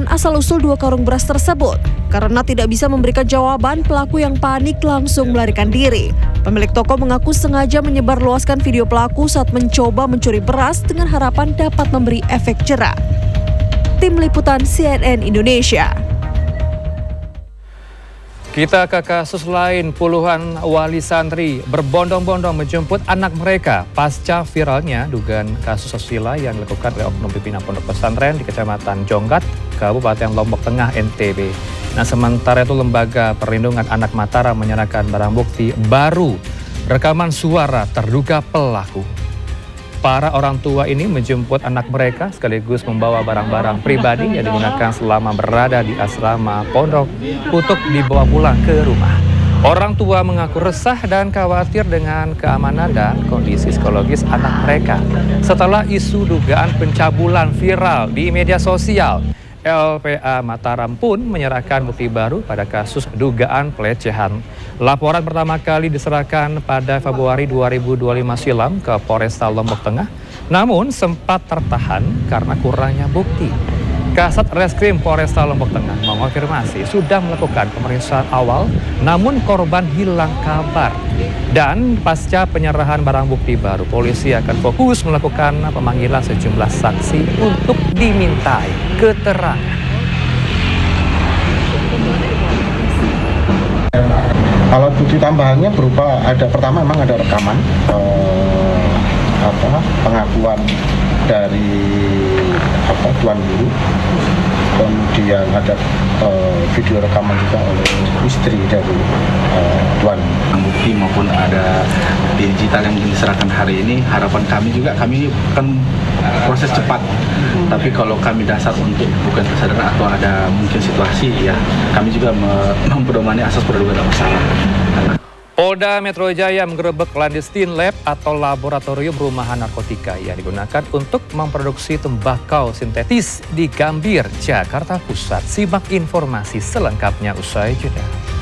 menjelaskan asal-usul 2 karung beras tersebut. Karena tidak bisa memberikan jawaban, pelaku yang panik langsung melarikan diri. Pemilik toko mengaku sengaja menyebarluaskan video pelaku saat mencoba mencuri beras dengan harapan dapat memberi efek jera. Tim Liputan CNN Indonesia. Kita ke kasus lain, puluhan wali santri berbondong-bondong menjemput anak mereka pasca viralnya dugaan kasus asusila yang dilakukan oleh oknum pimpinan pondok pesantren di Kecamatan Jonggat, Kabupaten Lombok Tengah, NTB. Nah, sementara itu Lembaga Perlindungan Anak Mataram menyerahkan barang bukti baru rekaman suara terduga pelaku. Para orang tua ini menjemput anak mereka sekaligus membawa barang-barang pribadi yang digunakan selama berada di asrama pondok untuk dibawa pulang ke rumah. Orang tua mengaku resah dan khawatir dengan keamanan dan kondisi psikologis anak mereka setelah isu dugaan pencabulan viral di media sosial. LPA Mataram pun menyerahkan bukti baru pada kasus dugaan pelecehan. Laporan pertama kali diserahkan pada Februari 2025 silam ke Polresta Lombok Tengah, namun sempat tertahan karena kurangnya bukti. Kasat Reskrim Polresta Lombok Tengah mengonfirmasi sudah melakukan pemeriksaan awal, namun korban hilang kabar. Dan pasca penyerahan barang bukti baru, polisi akan fokus melakukan pemanggilan sejumlah saksi untuk dimintai keterangan. Alat bukti tambahannya berupa pertama memang ada rekaman pengakuan dari tuan guru, kemudian ada video rekaman juga oleh istri dari tuan. Bukti maupun ada digital yang diserahkan hari ini, harapan kami juga kami akan proses cepat. Tapi kalau kami dasar untuk bukan kesadaran atau ada mungkin situasi, ya kami juga mempedomani asas praduga tak bersalah. Polda Metro Jaya menggerebek clandestine lab atau laboratorium rumahan narkotika yang digunakan untuk memproduksi tembakau sintetis di Gambir, Jakarta Pusat. Simak informasi selengkapnya usai jeda.